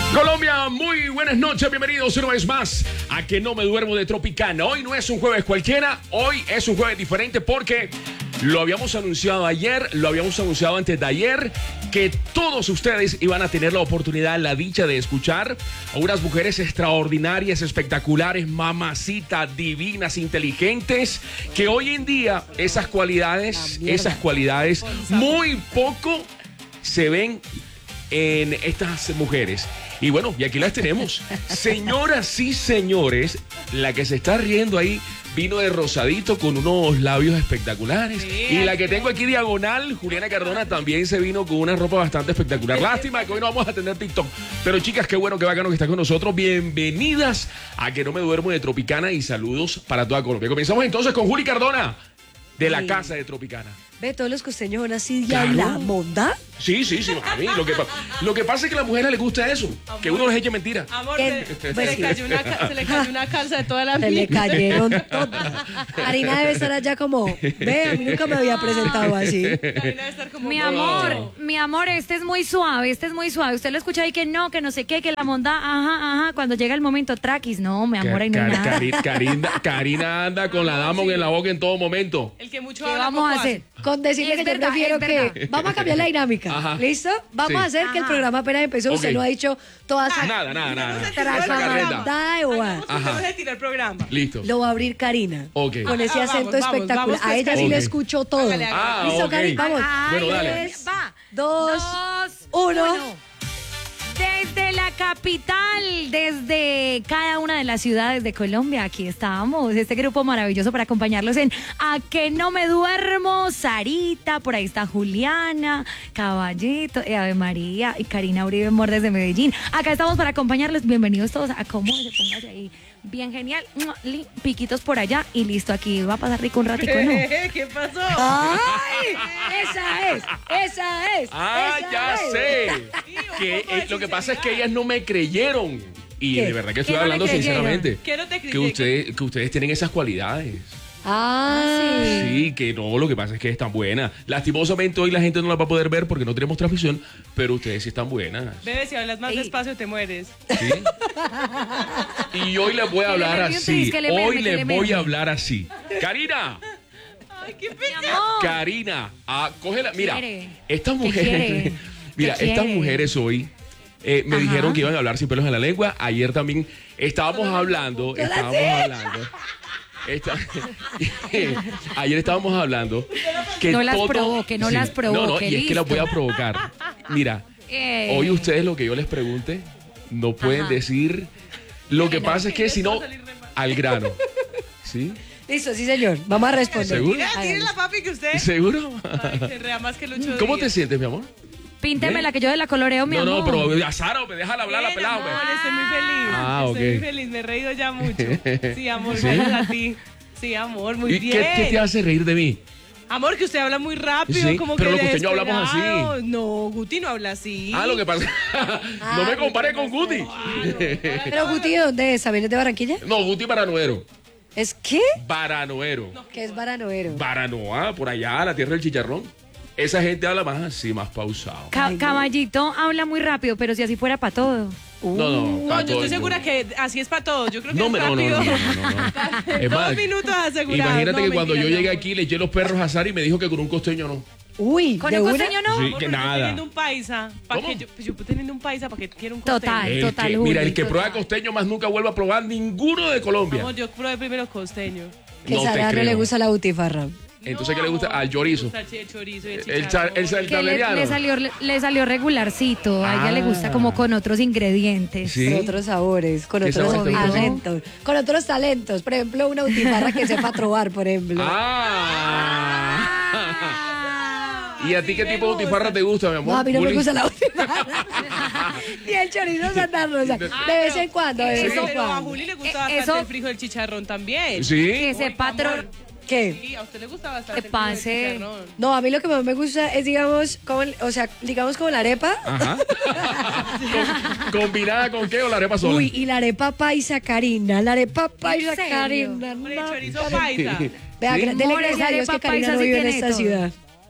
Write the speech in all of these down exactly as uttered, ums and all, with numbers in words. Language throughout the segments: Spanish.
Colombia, muy buenas noches, bienvenidos una vez más a Que No Me Duermo de Tropicana. Hoy no es un jueves cualquiera, hoy es un jueves diferente porque lo habíamos anunciado ayer, lo habíamos anunciado antes de ayer, que todos ustedes iban a tener la oportunidad, la dicha de escuchar a unas mujeres extraordinarias, espectaculares, mamacitas, divinas, inteligentes, que hoy en día esas cualidades, esas cualidades muy poco se ven en estas mujeres. Y bueno, y aquí las tenemos. Señoras y señores, la que se está riendo ahí vino de rosadito con unos labios espectaculares. Sí, y la que tengo aquí diagonal, Juliana Cardona, también se vino con una ropa bastante espectacular. Lástima que hoy no vamos a tener TikTok. Pero chicas, qué bueno, qué bacano que están con nosotros. Bienvenidas a Que No Me Duermo de Tropicana y saludos para toda Colombia. Comenzamos entonces con Juli Cardona, de la casa de Tropicana. Ve, todos los costeños son así de Claro. la monda. Sí, sí, sí. A mí lo que, pa- lo que pasa es que a las mujeres les gusta eso. Amor. Que uno les eche mentira. Amor, ¿Qué? se, se Pues le sí. cayó una, ca- se le cayó una calza de toda la Se le vida. cayeron todas. Karina debe estar allá como, ve, a mí nunca me había presentado así. Karina debe estar como, Mi "No". amor, mi amor, este es muy suave, este es muy suave. Usted lo escucha y que no, que no sé qué, que la monda, ajá, ajá. Cuando llega el momento, traquis, no, mi amor, ahí no hay Car- nada. Cari- Karina, Karina anda con la Damon en la boca en todo momento. El que mucho ¿Qué habla, vamos a poco hacer? Con decirle Es que verdad, yo prefiero es que... verdad. Vamos a cambiar la dinámica. Ajá. ¿Listo? Vamos Sí. a hacer que el Ajá. programa apenas empezó. Usted Ok. no ha dicho toda esa... Nada, nada, nada. se Esa tiró el carreta. Maldad de guay. Hagamos que Ajá. usted no se tire el programa. Listo. Lo va a abrir Karina. Ok. Con ese Ah, acento vamos, vamos, espectacular. vamos, a ella pues, sí le ok. escucho todo. Hágale, hágale. Ah, ¿Listo, ok. Karina? Vamos. Ay, Bueno, dale. es- Va. Dos, Dos, uno. Desde la capital, desde cada una de las ciudades de Colombia, aquí estamos, este grupo maravilloso para acompañarlos en A Que No Me Duermo, Sarita, por ahí está Juliana, Caballito, eh, Ave María y Karina Uribe Mor desde Medellín. Acá estamos para acompañarlos, bienvenidos todos, acomódense, pónganse ahí, bien genial, ¡mua! Li- piquitos por allá y listo, aquí va a pasar rico un ratico, ¿no? ¿Qué pasó? ¡Ay! Esa es, esa es. Ah, esa ya es. sé. Que poco de eh, lo que pasa es que sinceridad. ellas no me creyeron. Y ¿Qué? de verdad que estoy ¿Qué no le hablando creyeron? sinceramente. ¿Qué no te Que, creyó? usted, que ustedes tienen esas cualidades. Ah, Sí, que no, lo que pasa es que están buenas. Lastimosamente hoy la gente no las va a poder ver porque no tenemos transmisión, pero ustedes sí están buenas. Bebé, si hablas más Ey. despacio te mueres. ¿Sí? Y hoy les voy a Que le hablar merme un así. tris, que le Hoy merme, que les le voy merme. a hablar así. Karina, Ay, qué Mi pena. amor. Karina, ah, cógela. Mira, quiere? estas ¿Qué mujeres, quiere? mira, ¿Qué estas quiere? mujeres hoy eh, me Ajá. dijeron que iban a hablar sin pelos en la lengua. Ayer también estábamos hablando, estábamos hablando. esta- ayer estábamos hablando que No las todo- provoque, no las No, no, provoque, y es que las voy a listo. provocar. Mira, Eh. hoy ustedes lo que yo les pregunte no pueden Ajá. decir. Lo que pasa es que les si va a no, salir re mal. al grano. ¿Sí? listo, sí, señor. Vamos a responder. ¿Seguro? Tira, tire la papi que usted. ¿Seguro? Ay, se rea más que Lucho ¿Cómo te Díaz. sientes, mi amor? Píntemela que yo de la coloreo, mi No, amor. no, pero a Sara, me deja hablar la Bien, pelada, amor, hombre. estoy muy feliz. Ah, estoy ok. muy feliz, me he reído ya mucho. Sí, amor, ¿Sí? gracias a ti. Sí, amor, muy ¿Y bien. qué, qué te hace reír de mí? Amor, que usted habla muy rápido, Sí, como pero que los costeños hablamos desesperado. así. No, Guti no habla así. Ah, lo que pasa. no me compare con Guti. Pero Guti, ¿de dónde es? ¿Vienes de Barranquilla? No, Guti Baranoero. ¿Es qué? Baranoero. Que es baranoero. Baranoa, por allá, la tierra del chicharrón. Esa gente habla más así, más pausado. Ca- caballito habla muy rápido, pero si así fuera para todo. No, no, No, pa' yo todo estoy el segura mundo. que así es para todos. Yo creo que No, es me- no, no, rápido. no, no, no, no. Es Dos más, minutos asegurados. imagínate No, que cuando yo mentira, llegué mi amor. aquí le eché los perros a Sara y me dijo que con un costeño no. Uy, Con ¿de un una? costeño no. Sí, Amor, que pero yo nada. teniendo un paisa, ¿para ¿Cómo? qué yo, pues yo teniendo un paisa, ¿para qué quiero un Total. costeño? El total, que- Juli, mira, el que total. prueba costeño más nunca vuelva a probar ninguno de Colombia. Amor, yo probé primero costeño. Que No te Sara no creo. le gusta la butifarra. Entonces, ¿qué le gusta? Al chorizo. Me gusta el chorizo y el El, cha- el, chicharrón. el Que le, tableriano. le salió, le, le salió regularcito. A ella le gusta Ah. como con otros ingredientes. Sí. Con otros sabores, con ¿Qué otros sabor te gusta? talentos. Con otros talentos. Por ejemplo, una butifarra que sepa trobar, por ejemplo. Ah. ¿Y a ti qué me tipo de butifarra te gusta, mi amor? No, a mí no me Juli? gusta la butifarra. Ni el chorizo Santa Rosa. De vez en cuando, de vez Pero en a cuando. Juli le gusta Eh, bastante eso- el frijol del chicharrón también. Sí. Que ese patrón. ¿Qué? Sí, a usted le gusta bastante Que el frijol del pase. chicharrón. No, a mí lo que más me gusta es, digamos, como, el- o sea, digamos como la arepa. Ajá. Con- ¿Combinada con qué o la arepa sola? Uy, y la arepa paisa, Karina. La arepa paisa, serio? Karina. Con el no, chorizo Karina. paisa. Vea, ¿Sí? gra- dele Amor, gracias esa a Dios que arepa Karina paisa no sí vive en tiene esta todo. ciudad.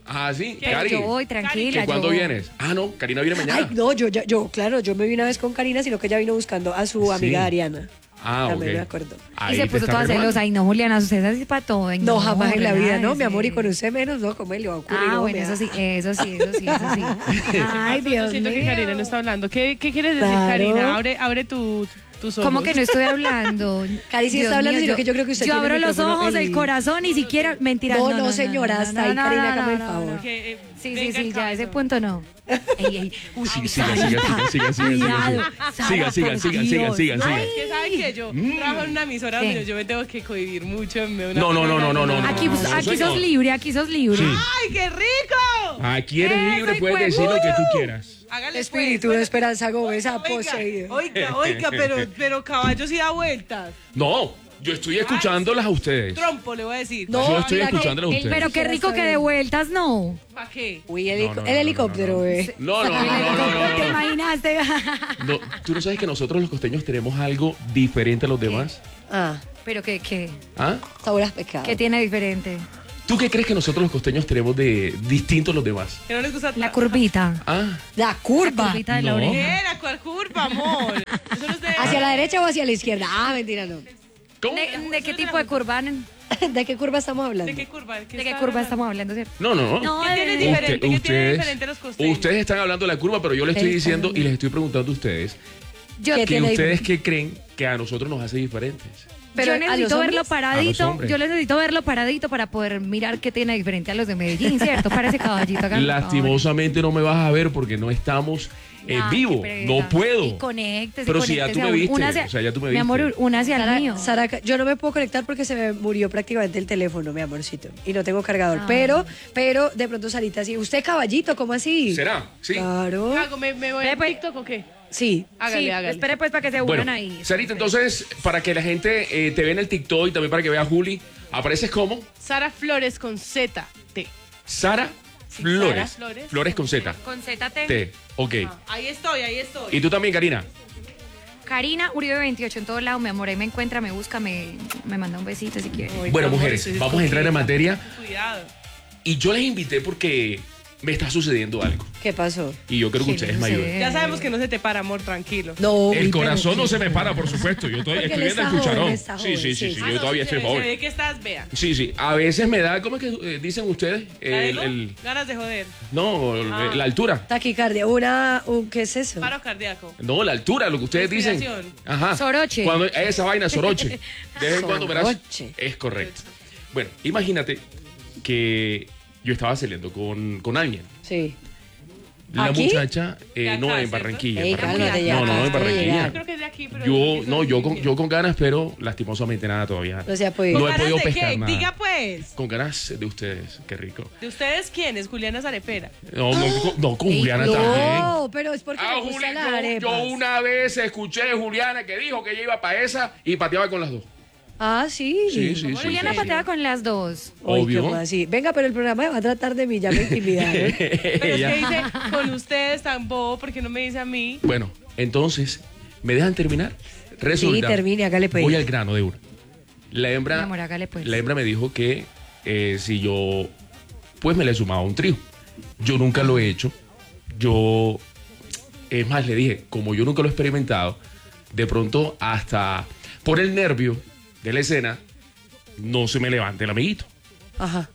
Ah, sí, ¿Qué? Cari. Yo voy ¿Que tranquila. ¿Cuándo yo- vienes? Ah, no, Karina viene mañana. Ay, no, yo, yo, yo, claro, yo me vi una vez con Karina, sino que ella vino buscando a su Sí. amiga Ariana. Ah, ok. También me acuerdo. Ahí Y se te puso está toda remando. celosa. Ay, no, Juliana, usted es así para todo. Ay, No, jamás en la vida, ¿no? Mi amor, y relájese. con usted menos, no, ¿cómo le va a ocurrir? Ah, No, bueno, me eso da- sí, eso sí, eso sí, eso sí. Ay, Yo Dios siento que mío. Karina no está hablando. ¿Qué, qué quieres decir, Claro. Karina? Abre, abre tu, tus ojos. ¿Cómo que no estoy hablando? Cari sí Dios está hablando, mío, sino que yo creo que usted Yo tiene abro el los micrófono ojos, el el- corazón, ni siquiera. Mentira. No, No, no, no, señora, hasta ahí, Karina, hágame el favor. Que, eh, Sí, sí, venga sí, el ya, a ese cabezón. punto no. Ey, ey. Uy, Sí, siga, Sarita, siga, siga, siga, siga, siga, cuidado. siga. Sara, Siga, siga, por siga, siga, Dios. siga, siga. Es que saben que yo trabajo en una emisora ¿Qué? donde yo me tengo que cohibir mucho. en una- No, no, no, no, no, no, no. Aquí, no, no, aquí señor. sos libre, aquí sos libre. Sí. ¡Ay, qué rico! Aquí eres Eso, libre, hijo puedes de decir lo que tú quieras. Hágale Espíritu pues. de Esperanza Gómez ha Oiga, poseído. Oiga, oiga, pero, pero caballo sí da vueltas. No, yo estoy escuchándolas a ustedes. Trompo, le voy a decir. No, Yo estoy mira que escuchándolas a él- ustedes. Pero qué rico que de vueltas no. ¿Para qué? Uy, el, No, helico- no, no, el no, helicóptero, no, no. bebé. No, no, no, no, no, no, ¿Te no. imaginaste? No, tú no sabes que nosotros los costeños tenemos algo diferente a los demás. Ah, Pero qué, qué, ¿Ah? sabor a pescado. qué tiene diferente. ¿Tú qué crees que nosotros los costeños tenemos de distinto a los demás? Que no les gusta La curvita. Ah, La curva. La curvita de la No. oreja. ¿Qué? ¿La cuál curva, amor? Eso no es de... ¿Hacia la derecha o hacia la izquierda? Ah, mentira, no. ¿cómo? ¿De, de qué tipo de curva? ¿De ¿De qué curva estamos hablando? ¿De qué curva? qué curva estamos hablando, cierto? No, no, no. No, ¿Qué de- tiene Usted- diferente? ¿Qué tiene ustedes, diferente los costeños? ustedes están hablando de la curva, pero yo les estoy diciendo y les estoy preguntando a ustedes Yo, ¿Qué que tiene ustedes qué creen que a nosotros nos hace diferentes. Pero yo a los necesito verlo hombres- A los paradito. hombres. Yo necesito verlo paradito para poder mirar qué tiene diferente a los de Medellín, ¿cierto? Para ese caballito acá. Lastimosamente no me vas a ver porque no estamos en Ah, vivo. qué No pereza. puedo. Y conéctese, Pero si ya conéctese tú me a un- viste, una hacia- o sea, ya tú me Mi amor, viste. una hacia el mío. Sara, Sara, yo no me puedo conectar porque se me murió prácticamente el teléfono, mi amorcito. Y no tengo cargador. Ah. Pero, pero de pronto, Sarita, sí. ¿Usted caballito? ¿Cómo así? ¿Será? Sí. Claro. ¿Qué hago? ¿Me, me voy Ve, a pues. TikTok o qué? Sí. Hágale, Sí, hágale. espere pues para que se Bueno, unan ahí. Sarita, entonces, para que la gente eh, te vea en el TikTok y también para que vea a Juli, apareces como Sara Flores con Z, T. Sara Flores. Sara Flores. Flores con Z. Con Z T. T. Ok. Ahí estoy, ahí estoy. ¿Y tú también, Karina? Karina Uribe veintiocho en todos lados, mi amor, ahí me encuentra, me busca, me, me manda un besito si quiere. Ay, Bueno, amor, mujeres, estoy vamos a entrar en escondida. materia. Cuidado. Y yo les invité porque me está sucediendo algo. ¿Qué pasó? Y yo creo que ¿Qué ustedes le me ayuden. sucede? Ya sabemos que no se te para, amor, tranquilo. No. El uy, corazón pero- no se me para, por supuesto. Yo estoy, Porque estoy él viendo el está joven, cucharón. está Sí, joven, sí, sí, sí. sí, Ah, yo no, todavía sí, estoy se, se joven. ve que estás, vea. Sí, sí. A veces me da, ¿cómo es que eh, dicen ustedes? El, ¿Algo? el- Ganas de joder. no, el- Ah. la altura. Taquicardia. Una, un, ¿qué es eso? Paro cardíaco. No, la altura, lo que ustedes dicen. Respiración. Ajá. Soroche. Cuando, esa vaina, soroche. De vez en cuando verás. Soroche. Es correcto. Bueno, imagínate que yo estaba saliendo con, con alguien. Sí. La ¿Aquí? muchacha, eh, De acá, no, en ¿cierto? Barranquilla. en Ey, Barranquilla. cálmate, ya no, no, no, en acabaste de Barranquilla. llegar. Yo creo que es de aquí, pero... Yo, no, yo con, yo con ganas, pero lastimosamente nada todavía. No se ha podido. No he ¿Ganas podido de pescar qué? nada. Diga pues. Con ganas de ustedes, qué rico. ¿De ustedes quiénes? Juliana Zarepera. No, no, con- no, con Ey, Juliana también. No, pero es porque Ah, me gusta Juli- la yo, arepa. yo una vez escuché a Juliana que dijo que ella iba para esa y pateaba con las dos. Ah, sí. Sí, sí, sí. Juliana sí. patea con las dos. Uy, Obvio. ¿cómo así? Venga, pero el programa va a tratar de mí, ya me intimidaron. Pero Ella- es que dice con ustedes tan bobo, porque no me dice a mí? Bueno, entonces, ¿me dejan terminar? Resulta, Sí, termine, hágale pues. voy al grano de una. La hembra, Mi amor, hágale pues. la hembra me dijo que eh, si yo, pues me le sumaba un trío. Yo nunca lo he hecho. Yo, es más, le dije, como yo nunca lo he experimentado, de pronto hasta por el nervio de la escena, no se me levante el amiguito. Ajá.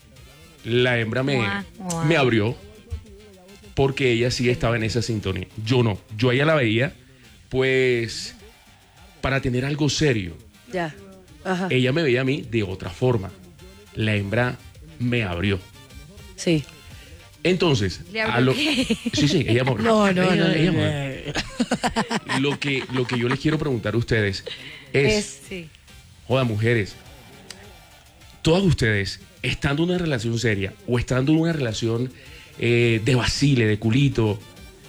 La hembra me, Guau, guau. me abrió porque ella sí estaba en esa sintonía. Yo no. Yo a ella la veía, pues, para tener algo serio. Ya. Ajá. Ella me veía a mí de otra forma. La hembra me abrió. Sí. Entonces, ¿Le abrió a lo- qué? sí, sí, ella me abrió. No, no, Ella- no, no, ella no. me abrió. Lo que, lo que yo les quiero preguntar a ustedes es, Es- Sí. joda, mujeres, todas ustedes, estando en una relación seria o estando en una relación eh, de vacile, de culito,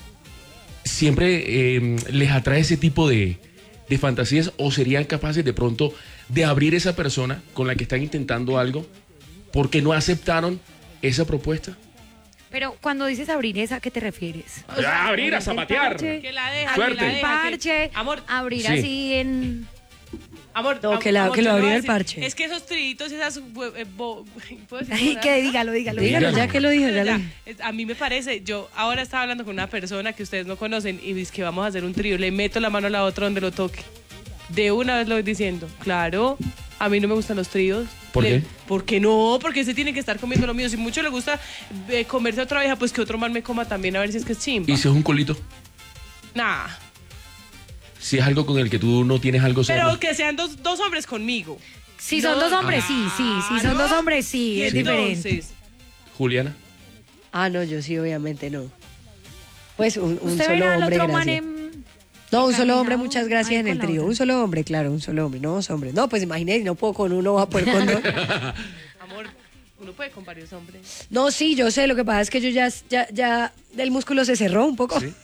siempre eh, les atrae ese tipo de, de fantasías o serían capaces de pronto de abrir esa persona con la que están intentando algo porque no aceptaron esa propuesta. Pero cuando dices abrir esa, ¿a qué te refieres? Ah, abrir, a zapatear. parche. Que la deja, Suerte. que la deja. que- Parche, Amor, abrir Sí. así en... Amor, No, am- que la- amor, que lo yo le voy abrió a el decir, parche. Es que esos triditos y esas... eh, bo- ¿puedo decir Ay, bobadas? que dígalo, dígalo, Dígalo, dígalo. ya que lo dijo, ya lo Ya, dijo. es- a mí me parece, yo ahora estaba hablando con una persona que ustedes no conocen y dice que vamos a hacer un trío, le meto la mano a la otra donde lo toque. De una vez lo voy diciendo, claro, a mí no me gustan los tríos. ¿Por Le- qué? ¿Por qué no? Porque se tiene que estar comiendo lo mío. Si mucho le gusta eh, comerse a otra vieja, pues que otro man me coma también, a ver si es que es chimba. ¿Y si es un culito? Nah, Si es algo con el que tú no tienes algo serio. pero que sean dos, dos hombres conmigo. Si son No, dos hombres, sí, sí. Si son claro. dos hombres, sí, Y es diferente. entonces, Juliana. Ah, no, yo sí, obviamente no. Pues un, un Usted solo verá al hombre, otro man gracias. en... No, un solo encarnizado hombre, muchas gracias ahí en con el la trío. otra. Un solo hombre, claro, un solo hombre, no dos hombres. No, pues imagínate, no puedo con uno, va a poder con dos. amor, uno puede con varios hombres. No, sí, yo sé, lo que pasa es que yo ya, ya, ya, el músculo se cerró un poco. Sí.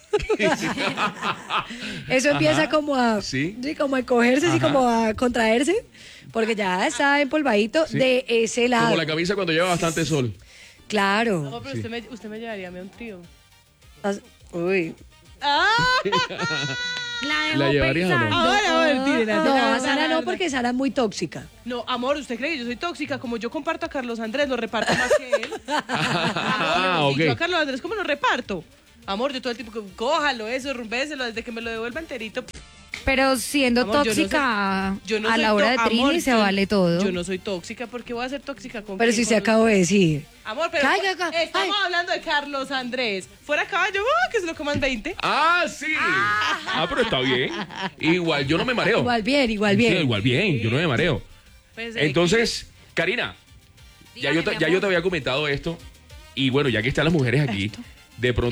Eso empieza Ajá. como a, Sí. sí, como a encogerse, así Ajá. como a contraerse, porque ya está empolvadito Sí. de ese lado. Como la camisa cuando lleva bastante sol. Claro. Amor, pero usted, me, usted me llevaría a mí a un trío. As- Uy. ¡Ah! La dejó ¿La llevarías o no? pensando. Ahora, a ver, tírela, No, tírala, a Sara tírala. no, porque Sara es muy tóxica. No, amor, ¿usted cree que yo soy tóxica? Como yo comparto a Carlos Andrés, lo reparto más que él. Ah, Amor, y ok. yo a Carlos Andrés, ¿cómo lo reparto? Amor, yo todo el tiempo, que, cójalo, eso, rumbéselo, desde que me lo devuelva enterito. pff, Pero siendo Amor, yo no tóxica yo no a soy la hora tó- de amor, Trini se yo- vale todo. Yo no soy tóxica, ¿por qué voy a ser tóxica con Pero quién? si se Con- acabo de decir. Amor, pero Caiga acá, estamos ay. hablando de Carlos Andrés. Fuera caballo, ¡ah! Que se lo coman veinte. Ah, sí. Ah, pero está bien. Igual, yo no me mareo. Igual bien, igual bien. Sí, igual bien, yo no me mareo. Pues, eh, Entonces, Karina, ya yo, te, Dígame, mi ya yo amor. te había comentado esto. Y bueno, ya que están las mujeres aquí, de pronto